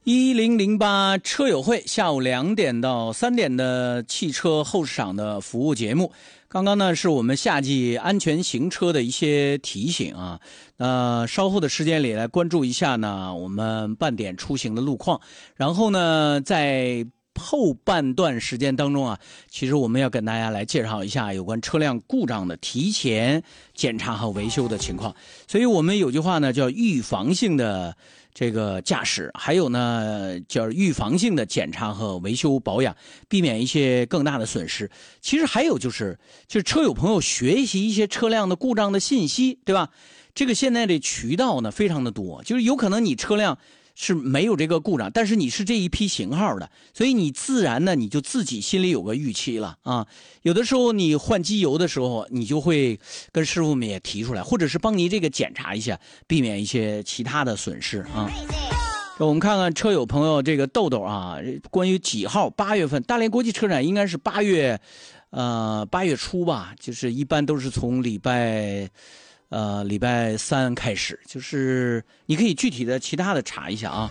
1008车友会下午2点到3点的汽车后市场的服务节目。刚刚呢是我们夏季安全行车的一些提醒啊。稍后的时间里来关注一下呢我们半点出行的路况。然后呢在后半段时间当中啊，其实我们要跟大家来介绍一下有关车辆故障的提前检查和维修的情况。所以我们有句话呢叫预防性的这个驾驶，还有呢叫预防性的检查和维修保养，避免一些更大的损失。其实还有就是车友朋友学习一些车辆的故障的信息，对吧？这个现在的渠道呢非常的多，就是有可能你车辆是没有这个故障，但是你是这一批型号的，所以你自然呢你就自己心里有个预期了啊。有的时候你换机油的时候，你就会跟师傅们也提出来，或者是帮你这个检查一下，避免一些其他的损失啊。我们看看车友朋友这个豆豆啊，关于几号8月份大连国际车展应该是8月初吧，就是一般都是从礼拜3开始，就是你可以具体的其他的查一下啊。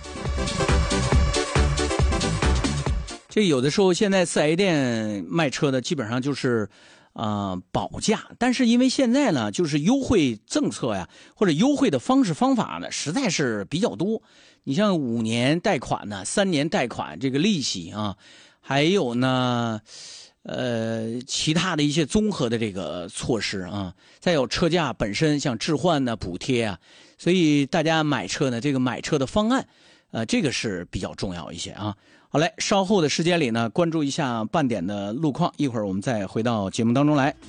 这有的时候现在4S店卖车的基本上就是保价，但是因为现在呢就是优惠政策呀或者优惠的方式方法呢实在是比较多。你像5年贷款呢，3年贷款这个利息啊，还有呢其他的一些综合的这个措施啊，再有车价本身像置换呢补贴啊，所以大家买车呢这个买车的方案这个是比较重要一些啊。好嘞，稍后的时间里呢关注一下半点的路况，一会儿我们再回到节目当中来。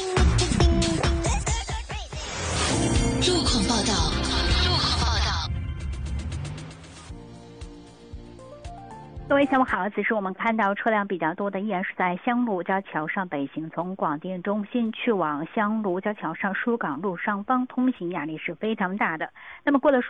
路况报道。 各位下午好，此时我们看到车辆比较多的依然是在香炉交桥上北行，从广电中心去往香炉交桥上疏港路上方通行压力是非常大的。那么过了